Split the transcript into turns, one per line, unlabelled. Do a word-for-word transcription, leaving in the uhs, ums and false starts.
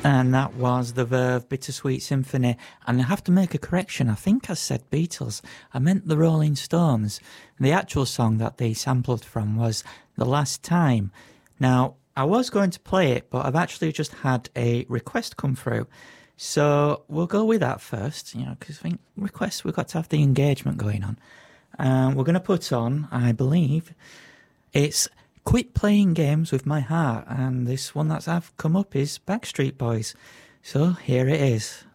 And that was the Verve Bittersweet Symphony. And I have to make a correction. I think I said Beatles. I meant the Rolling Stones. The actual song that they sampled from was The Last Time. Now, I was going to play it, but I've actually just had a request come through. So we'll go with that first, you know, because I think requests, we've got to have the engagement going on. Um, we're going to put on, I believe, it's Quit Playing Games With My Heart, and this one that's I've come up is Backstreet Boys. So here it is.